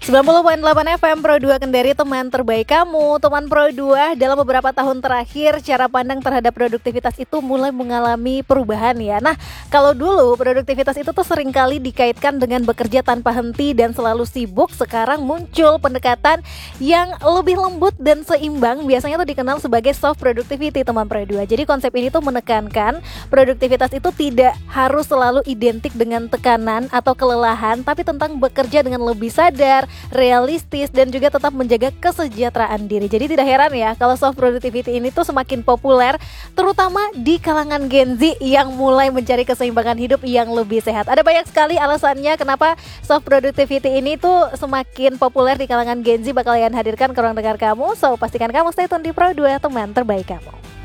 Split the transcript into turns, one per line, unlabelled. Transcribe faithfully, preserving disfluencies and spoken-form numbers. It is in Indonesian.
sembilan puluh koma delapan F M Pro dua Kendari, teman terbaik kamu. Teman Pro dua, dalam beberapa tahun terakhir cara pandang terhadap produktivitas itu mulai mengalami perubahan ya. Nah, kalau dulu produktivitas itu tuh seringkali dikaitkan dengan bekerja tanpa henti dan selalu sibuk. Sekarang muncul pendekatan yang lebih lembut dan seimbang, biasanya tuh dikenal sebagai soft productivity, teman Pro dua. Jadi konsep ini tuh menekankan produktivitas itu tidak harus selalu identik dengan tekanan atau kelelahan, tapi tentang bekerja dengan lebih sadar, realistis, dan juga tetap menjaga kesejahteraan diri. Jadi tidak heran ya kalau soft productivity ini tuh semakin populer, terutama di kalangan Gen Z yang mulai mencari keseimbangan hidup yang lebih sehat. Ada banyak sekali alasannya kenapa soft productivity ini tuh semakin populer di kalangan Gen Z. Bakal yang hadirkan ke ruang dengar kamu. So pastikan kamu stay tune di Pro dua, teman terbaik kamu.